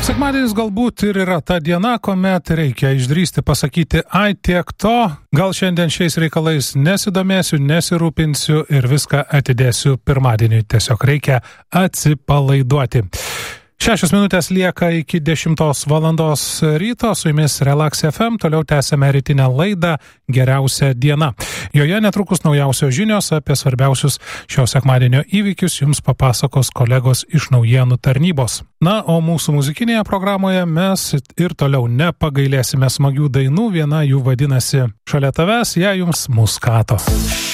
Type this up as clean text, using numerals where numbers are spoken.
Sekmadienis galbūt ir yra ta diena, kuomet reikia išdrįsti pasakyti, ai tiek to, gal šiandien šiais reikalais nesidomėsiu, nesirūpinsiu ir viską atidėsiu pirmadienį. Tiesiog reikia atsipalaiduoti. 6 minutės lieka iki 10 valandos ryto, su jumis Relax FM, toliau tęsime rytinę laidą Geriausia diena. Joje netrukus naujausios žinios apie svarbiausius šio sekmadienio įvykius jums papasakos kolegos iš naujienų tarnybos. Na, o mūsų muzikinėje programoje mes ir toliau nepagailėsime smagių dainų, viena jų vadinasi Šalia tavęs, ją jums Muskato.